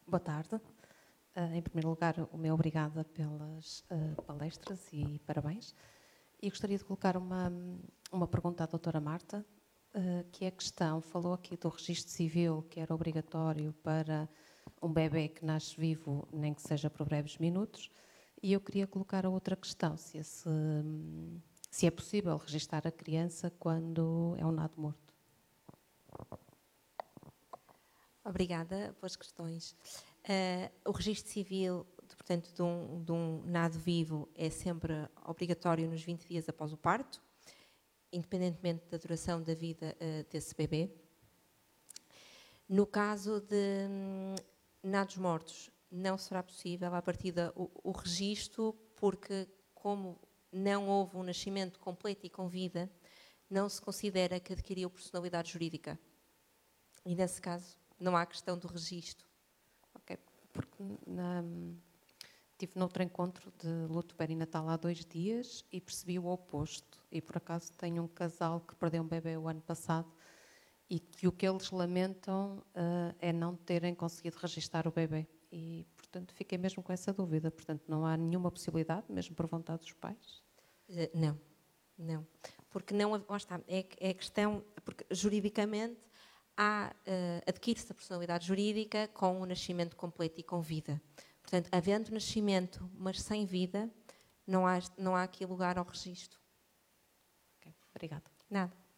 Boa tarde. Em primeiro lugar, o meu obrigada pelas palestras e parabéns. E gostaria de colocar uma pergunta à doutora Marta, que é a questão, falou aqui do registro civil, que era obrigatório para um bebê que nasce vivo, nem que seja por breves minutos, e eu queria colocar a outra questão, se é possível registar a criança quando é um nado morto. Obrigada pelas questões. O registro civil, portanto, de um nado vivo é sempre obrigatório nos 20 dias após o parto, independentemente da duração da vida desse bebê. No caso de nados mortos, não será possível à partida o registro, porque como não houve um nascimento completo e com vida, não se considera que adquiriu personalidade jurídica. E nesse caso não há questão do registro. Ok, porque tive noutro encontro de luto perinatal há 2 dias e percebi o oposto. E por acaso tenho um casal que perdeu um bebê o ano passado e que o que eles lamentam é não terem conseguido registar o bebê. E, portanto, fiquei mesmo com essa dúvida. Portanto, não há nenhuma possibilidade, mesmo por vontade dos pais? Não. Porque não, lá está, é questão, porque juridicamente adquire-se a personalidade jurídica com o nascimento completo e com vida. Portanto, havendo nascimento, mas sem vida, não há aqui lugar ao registro. Ok, obrigada. Nada.